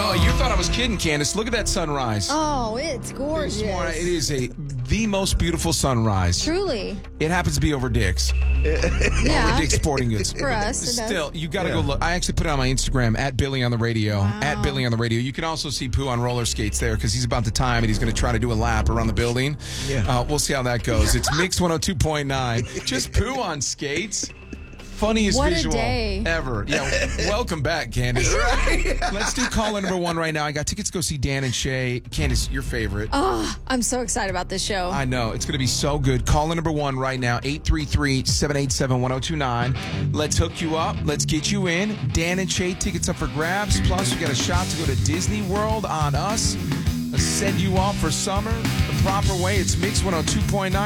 Oh, you thought I was kidding, Candace. Look at that sunrise. Oh, it's gorgeous. It is the most beautiful sunrise. Truly. It happens to be over Dick's. Yeah. Over Dick's Sporting Goods. For us, it does. Still, you got to go look. I actually put it on my Instagram, at Billy on the Radio. Wow. At Billy on the Radio. You can also see Pooh on roller skates there because he's about the time and he's going to try to do a lap around the building. Yeah. We'll see how that goes. It's Mix 102.9. Just Pooh on skates. Funniest What a visual day. ever. Yeah, welcome back, Candace. Let's do caller number 1 right now. I got tickets to go see Dan and Shay. Candace, your favorite. Oh, I'm so excited about this show. I know. It's going to be so good. Caller number 1 right now, 833-787-1029. Let's hook you up. Let's get you in. Dan and Shay tickets up for grabs. Plus, you got a shot to go to Disney World on us. Let's send you off for summer the proper way. It's Mix 102.9.